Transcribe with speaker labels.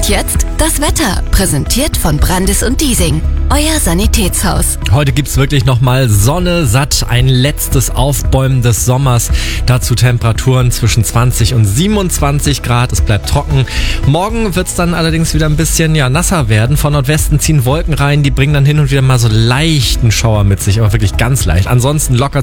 Speaker 1: Und jetzt das Wetter, präsentiert von Brandis und Diesing, euer Sanitätshaus.
Speaker 2: Heute gibt's wirklich nochmal Sonne satt, ein letztes Aufbäumen des Sommers. Dazu Temperaturen zwischen 20 und 27 Grad, es bleibt trocken. Morgen wird's dann allerdings wieder ein bisschen nasser werden. Von Nordwesten ziehen Wolken rein, die bringen dann hin und wieder mal so leichten Schauer mit sich, aber wirklich ganz leicht. Ansonsten locker